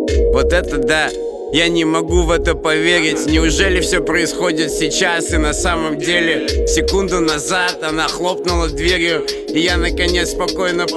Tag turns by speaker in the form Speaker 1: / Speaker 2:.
Speaker 1: Вот это да, я не могу в это поверить. Неужели все происходит сейчас? И на самом деле секунду назад она хлопнула дверью, и я наконец спокойно